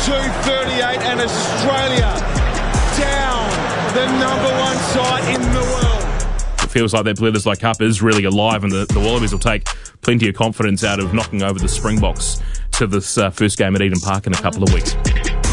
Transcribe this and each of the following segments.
2:38 and Australia down the number one side in the world. It feels like that Bledisloe Cup is really alive, and the Wallabies will take plenty of confidence out of knocking over the Springboks to this first game at Eden Park in a couple of weeks.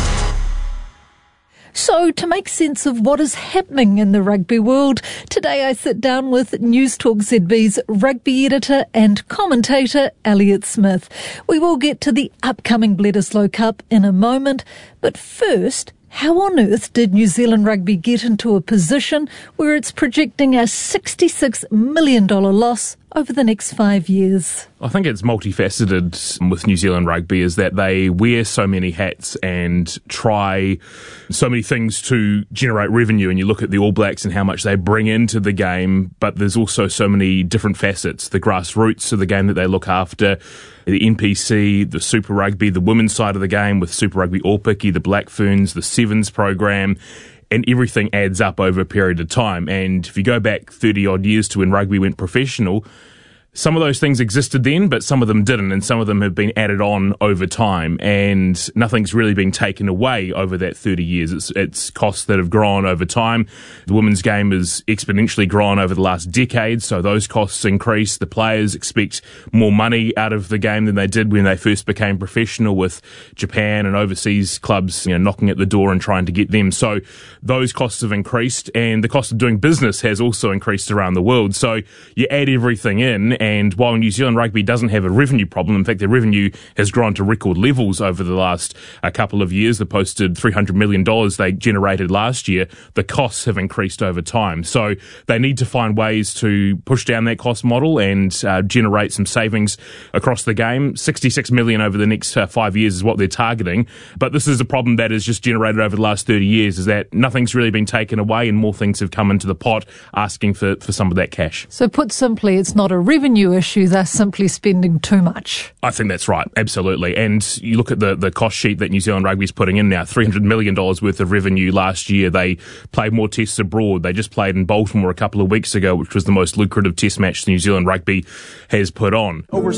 So, to make sense of what is happening in the rugby world, today I sit down with News Talk ZB's rugby editor and commentator, Elliott Smith. We will get to the upcoming Bledisloe Cup in a moment, but first, how on earth did New Zealand Rugby get into a position where it's projecting a $66 million loss over the next 5 years? I think it's multifaceted with New Zealand Rugby, is that they wear so many hats and try so many things to generate revenue. And you look at the All Blacks and how much they bring into the game, but there's also so many different facets. The grassroots of the game that they look after, the NPC, the Super Rugby, the women's side of the game with Super Rugby Aupiki, the Black Ferns, the Sevens program, and everything adds up over a period of time. And if you go back 30-odd years to when rugby went professional, some of those things existed then, but some of them didn't, and some of them have been added on over time, and nothing's really been taken away over that 30 years. It's costs that have grown over time. The women's game has exponentially grown over the last decade, so those costs increase. The players expect more money out of the game than they did when they first became professional, with Japan and overseas clubs, knocking at the door and trying to get them. So those costs have increased, and the cost of doing business has also increased around the world. So you add everything in, and while New Zealand Rugby doesn't have a revenue problem, in fact, their revenue has grown to record levels over the last couple of years. They posted $300 million they generated last year. The costs have increased over time. So they need to find ways to push down that cost model and generate some savings across the game. $66 million over the next 5 years is what they're targeting. But this is a problem that has just generated over the last 30 years, is that nothing's really been taken away and more things have come into the pot asking for some of that cash. So put simply, it's not a revenue issue, they're simply spending too much. I think that's right, absolutely. And you look at the cost sheet that New Zealand Rugby's putting in now, $300 million worth of revenue last year. They played more tests abroad. They just played in Baltimore a couple of weeks ago, which was the most lucrative test match New Zealand Rugby has put on. Over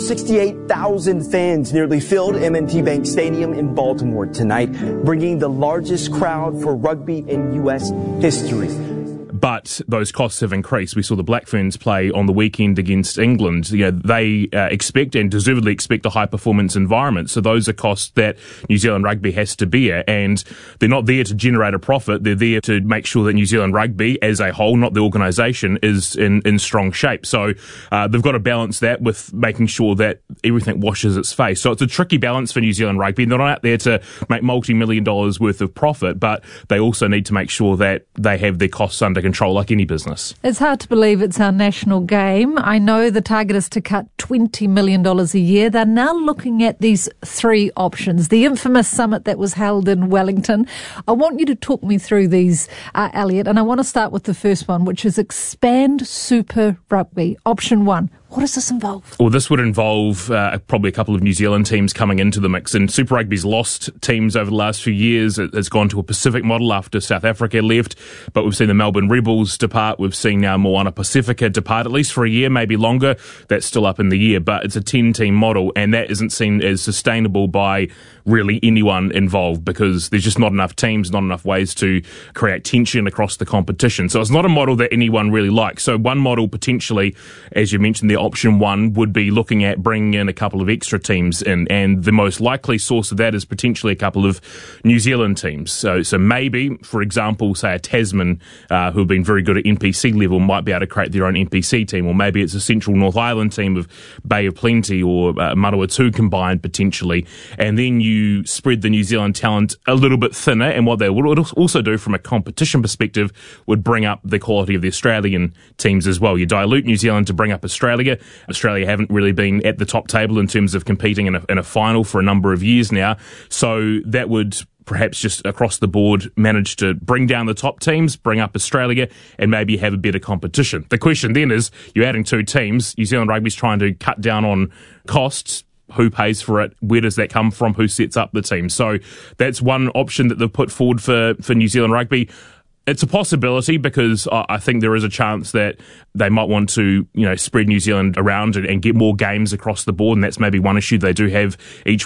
68,000 fans nearly filled M&T Bank Stadium in Baltimore tonight, bringing the largest crowd for rugby in U.S. history. But those costs have increased. We saw the Black Ferns play on the weekend against England. They expect and deservedly expect a high-performance environment. So those are costs that New Zealand Rugby has to bear. And they're not there to generate a profit. They're there to make sure that New Zealand Rugby as a whole, not the organisation, is in strong shape. So they've got to balance that with making sure that everything washes its face. So it's a tricky balance for New Zealand Rugby. They're not out there to make multi-million dollars worth of profit, but they also need to make sure that they have their costs under control like any business. It's hard to believe it's our national game. I know the target is to cut $20 million a year. They're now looking at these three options. The infamous summit that was held in Wellington. I want you to talk me through these, Elliott, and I want to start with the first one, which is expand Super Rugby. Option 1. What does this involve? Well, this would involve probably a couple of New Zealand teams coming into the mix. And Super Rugby's lost teams over the last few years. It's gone to a Pacific model after South Africa left. But we've seen the Melbourne Rebels depart. We've seen now Moana Pacifica depart, at least for a year, maybe longer. That's still up in the year. But it's a 10-team model, and that isn't seen as sustainable by really anyone involved, because there's just not enough teams, not enough ways to create tension across the competition. So it's not a model that anyone really likes. So one model potentially, as you mentioned, the option 1 would be looking at bringing in a couple of extra teams in, and the most likely source of that is potentially a couple of New Zealand teams. So maybe, for example, say a Tasman, who have been very good at NPC level, might be able to create their own NPC team, or maybe it's a Central North Island team of Bay of Plenty or Manawatu combined potentially, and then you spread the New Zealand talent a little bit thinner, and what they would also do from a competition perspective would bring up the quality of the Australian teams as well. You dilute New Zealand to bring up Australia. Australia haven't really been at the top table in terms of competing in a final for a number of years now, so that would perhaps just across the board manage to bring down the top teams, bring up Australia, and maybe have a better competition. The question then is, you're adding two teams, New Zealand Rugby's trying to cut down on costs. Who pays for it? Where does that come from? Who sets up the team? So that's one option that they've put forward for New Zealand Rugby. It's a possibility, because I think there is a chance that they might want to, spread New Zealand around and get more games across the board, and that's maybe one issue they do have each